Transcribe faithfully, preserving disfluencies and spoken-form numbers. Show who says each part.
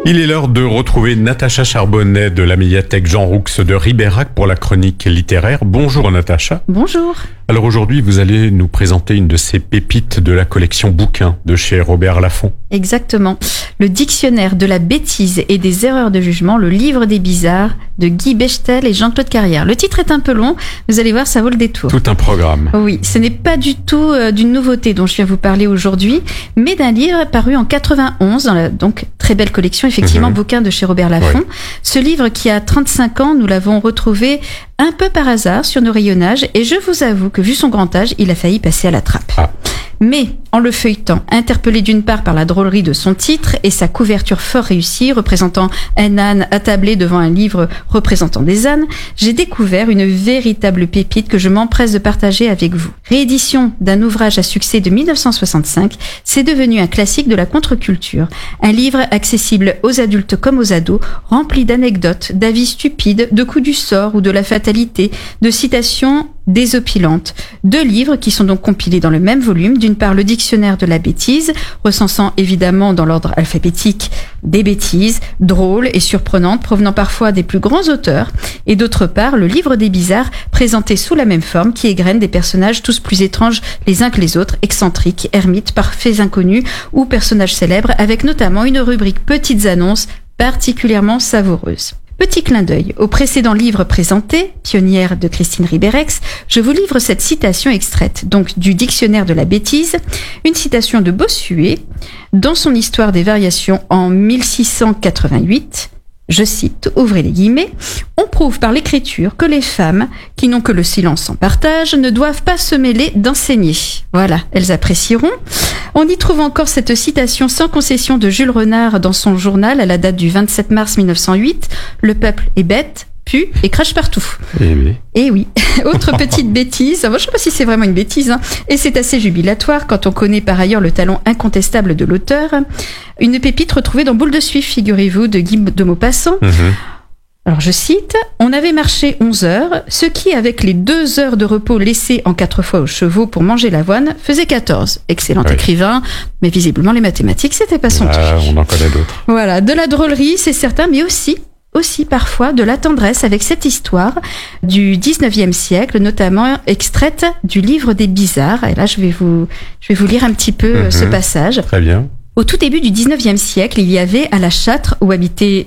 Speaker 1: Il est l'heure de retrouver Natacha Charbonnet de la médiathèque Jean Roux de Ribérac pour la chronique littéraire. Bonjour Natacha.
Speaker 2: Bonjour.
Speaker 1: Alors aujourd'hui, vous allez nous présenter une de ces pépites de la collection bouquins de chez Robert Laffont.
Speaker 2: Exactement. Le dictionnaire de la bêtise et des erreurs de jugement, le livre des bizarres de Guy Bechtel et Jean-Claude Carrière. Le titre est un peu long, vous allez voir, ça vaut le détour.
Speaker 1: Tout un programme.
Speaker 2: Oui, ce n'est pas du tout euh, d'une nouveauté dont je viens vous parler aujourd'hui, mais d'un livre paru en quatre-vingt-onze dans la donc très belle collection, effectivement, mmh. bouquins de chez Robert Laffont. Ouais. Ce livre qui a trente-cinq ans, nous l'avons retrouvé un peu par hasard sur nos rayonnages et je vous avoue que vu son grand âge, il a failli passer à la trappe. Ah. Mais, en le feuilletant, interpellé d'une part par la drôlerie de son titre et sa couverture fort réussie, représentant un âne attablé devant un livre représentant des ânes, j'ai découvert une véritable pépite que je m'empresse de partager avec vous. Réédition d'un ouvrage à succès de dix-neuf cent soixante-cinq, c'est devenu un classique de la contre-culture. Un livre accessible aux adultes comme aux ados, rempli d'anecdotes, d'avis stupides, de coups du sort ou de la fatalité, de citations désopilantes. Deux livres qui sont donc compilés dans le même volume. D'une part, le dictionnaire de la bêtise, recensant évidemment dans l'ordre alphabétique des bêtises drôles et surprenantes provenant parfois des plus grands auteurs. Et d'autre part, le livre des bizarres, présenté sous la même forme, qui égrène des personnages tous plus étranges les uns que les autres, excentriques, ermites, parfaits inconnus ou personnages célèbres, avec notamment une rubrique petites annonces particulièrement savoureuse. Petit clin d'œil au précédent livre présenté, Pionnière de Christine Ribérex, je vous livre cette citation extraite donc du dictionnaire de la bêtise, une citation de Bossuet dans son Histoire des variations en mille six cent quatre-vingt-huit. Je cite, ouvrez les guillemets, « On prouve par l'écriture que les femmes, qui n'ont que le silence en partage, ne doivent pas se mêler d'enseigner. » Voilà, elles apprécieront. On y trouve encore cette citation sans concession de Jules Renard dans son journal à la date du vingt-sept mars mille neuf cent huit, « Le peuple est bête, pue et crache partout. »
Speaker 1: Eh oui.
Speaker 2: Et oui, autre petite bêtise, je ne sais pas si c'est vraiment une bêtise, hein, et c'est assez jubilatoire quand on connaît par ailleurs le talent incontestable de l'auteur. Une pépite retrouvée dans Boule de Suif, figurez-vous, de Guy de Maupassant. Mmh. Alors je cite, « On avait marché onze heures, ce qui, avec les deux heures de repos laissées en quatre fois aux chevaux pour manger l'avoine, faisait quatorze. » Excellent oui. écrivain, mais visiblement les mathématiques, c'était pas son
Speaker 1: ah,
Speaker 2: truc.
Speaker 1: On en connaît d'autres.
Speaker 2: Voilà, de la drôlerie, c'est certain, mais aussi... aussi parfois de la tendresse avec cette histoire du dix-neuvième siècle, notamment extraite du livre des bizarres. Et là, je vais vous, je vais vous lire un petit peu mmh, ce passage.
Speaker 1: Très bien.
Speaker 2: Au tout début du dix-neuvième siècle, il y avait à La Châtre, où habitait